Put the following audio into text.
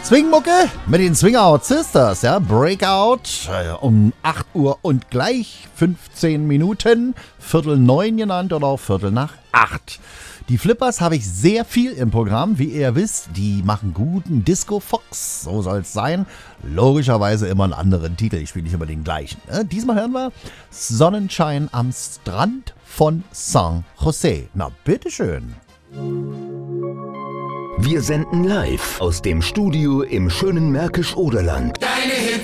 Swingmucke mit den Swingout Sisters, ja, Breakout um 8 Uhr und gleich 15 Minuten, 8:45 genannt oder auch 8:15. Die Flippers habe ich sehr viel im Programm, wie ihr wisst, die machen guten Disco-Fox, so soll es sein. Logischerweise immer einen anderen Titel, ich spiele nicht immer den gleichen. Diesmal hören wir Sonnenschein am Strand von San Jose. Na, bitteschön. Wir senden live aus dem Studio im schönen Märkisch-Oderland. Deine Hits